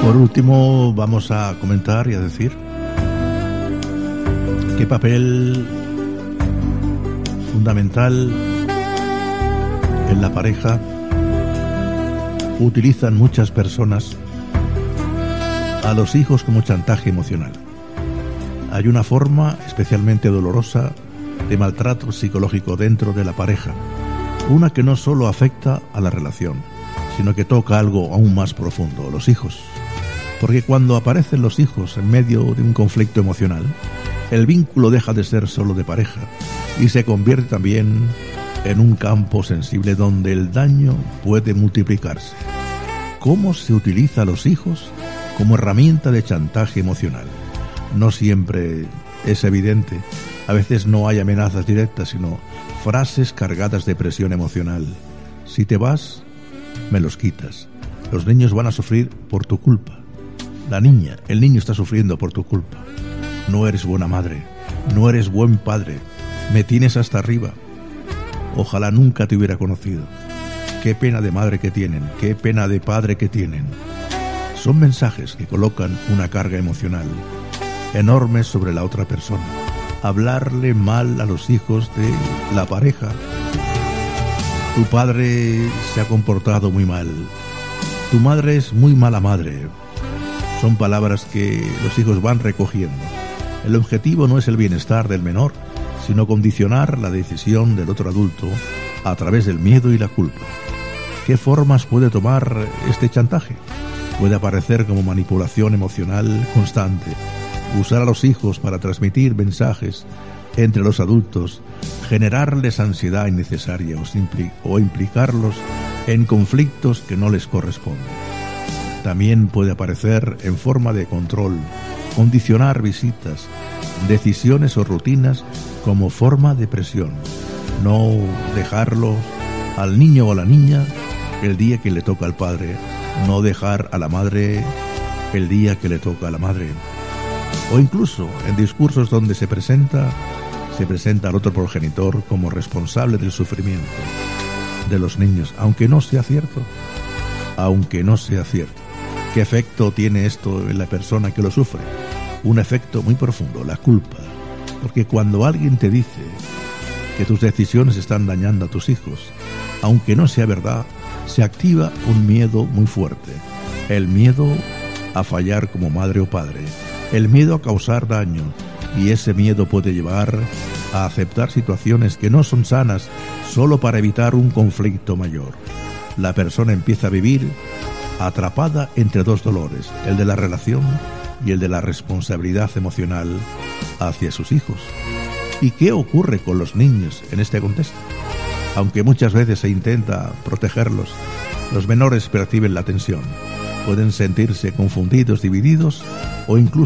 Por último, vamos a comentar y a decir qué papel fundamental en la pareja utilizan muchas personas a los hijos como chantaje emocional. Hay una forma especialmente dolorosa de maltrato psicológico dentro de la pareja, una que no solo afecta a la relación, sino que toca algo aún más profundo, los hijos. Porque cuando aparecen los hijos en medio de un conflicto emocional, el vínculo deja de ser solo de pareja y se convierte también en un campo sensible donde el daño puede multiplicarse. ¿Cómo se utiliza a los hijos como herramienta de chantaje emocional? No siempre es evidente. A veces no hay amenazas directas, sino frases cargadas de presión emocional. Si te vas, me los quitas. Los niños van a sufrir por tu culpa. La niña, el niño está sufriendo por tu culpa. No eres buena madre, no eres buen padre, me tienes hasta arriba. Ojalá nunca te hubiera conocido. Qué pena de madre que tienen, qué pena de padre que tienen. Son mensajes que colocan una carga emocional enorme sobre la otra persona. Hablarle mal a los hijos de la pareja. Tu padre se ha comportado muy mal. Tu madre es muy mala madre. Son palabras que los hijos van recogiendo. El objetivo no es el bienestar del menor, sino condicionar la decisión del otro adulto a través del miedo y la culpa. ¿Qué formas puede tomar este chantaje? Puede aparecer como manipulación emocional constante, usar a los hijos para transmitir mensajes entre los adultos, generarles ansiedad innecesaria o implicarlos en conflictos que no les corresponden. También puede aparecer en forma de control, condicionar visitas, decisiones o rutinas como forma de presión. No dejarlo al niño o a la niña el día que le toca al padre, no dejar a la madre el día que le toca a la madre. O incluso en discursos donde se presenta al otro progenitor como responsable del sufrimiento de los niños, aunque no sea cierto. ¿Qué efecto tiene esto en la persona que lo sufre? Un efecto muy profundo, la culpa. Porque cuando alguien te dice que tus decisiones están dañando a tus hijos, aunque no sea verdad, se activa un miedo muy fuerte. El miedo a fallar como madre o padre. El miedo a causar daño. Y ese miedo puede llevar a aceptar situaciones que no son sanas solo para evitar un conflicto mayor. La persona empieza a vivir atrapada entre dos dolores, el de la relación y el de la responsabilidad emocional hacia sus hijos. ¿Y qué ocurre con los niños en este contexto? Aunque muchas veces se intenta protegerlos, los menores perciben la tensión. Pueden sentirse confundidos, divididos o incluso